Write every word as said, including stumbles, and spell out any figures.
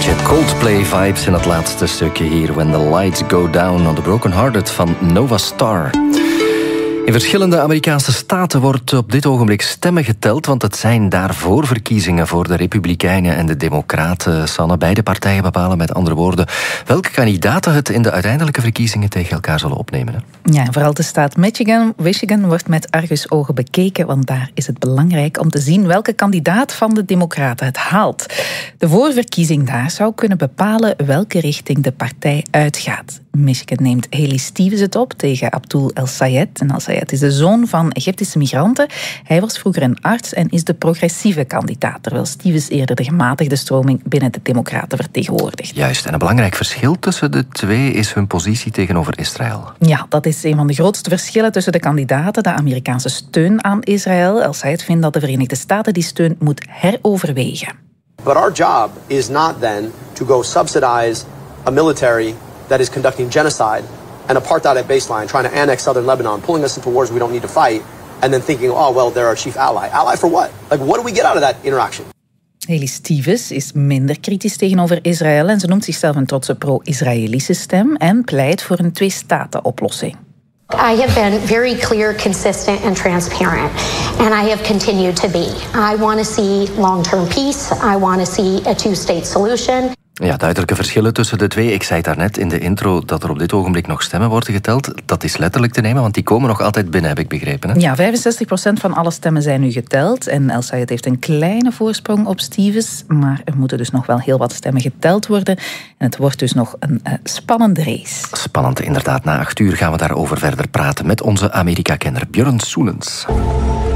Beetje Coldplay-vibes in het laatste stukje hier. When the lights go down on the broken hearted van Nova Star. In verschillende Amerikaanse staten wordt op dit ogenblik stemmen geteld, want het zijn daar voorverkiezingen voor de Republikeinen en de Democraten. Sanne, beide partijen bepalen met andere woorden welke kandidaten het in de uiteindelijke verkiezingen tegen elkaar zullen opnemen. Hè? Ja, vooral de staat Michigan, Michigan wordt met argusogen bekeken, want daar is het belangrijk om te zien welke kandidaat van de Democraten het haalt. De voorverkiezing daar zou kunnen bepalen welke richting de partij uitgaat. Michigan neemt Haley Stevens het op tegen Abdul El-Sayed. En El-Sayed is de zoon van Egyptische migranten. Hij was vroeger een arts en is de progressieve kandidaat, terwijl Stevens eerder de gematigde stroming binnen de Democraten vertegenwoordigt. Juist, en een belangrijk verschil tussen de twee is hun positie tegenover Israël. Ja, dat is een van de grootste verschillen tussen de kandidaten, de Amerikaanse steun aan Israël. El-Sayed vindt dat de Verenigde Staten die steun moet heroverwegen. But our job is not then to go subsidize a military that is conducting genocide and apartheid at baseline, trying to annex southern Lebanon, pulling us into wars we don't need to fight, and then thinking, oh, well, they're our chief ally. Ally for what? Like, what do we get out of that interaction? Haley Stevens is minder kritisch tegenover Israël en ze noemt zichzelf een trotse pro-Israëlische stem en pleit voor een twee-staten-oplossing. I have been very clear, consistent and transparent, and I have continued to be. I want to see long-term peace. I want to see a two-state solution. Ja, duidelijke verschillen tussen de twee. Ik zei het daarnet in de intro dat er op dit ogenblik nog stemmen worden geteld. Dat is letterlijk te nemen, want die komen nog altijd binnen, heb ik begrepen. Hè? Ja, vijfenzestig procent van alle stemmen zijn nu geteld. En El-Sayed heeft een kleine voorsprong op Stevens. Maar er moeten dus nog wel heel wat stemmen geteld worden. En het wordt dus nog een uh, spannende race. Spannend, inderdaad. Na acht uur gaan we daarover verder praten met onze Amerika-kenner Björn Soenens.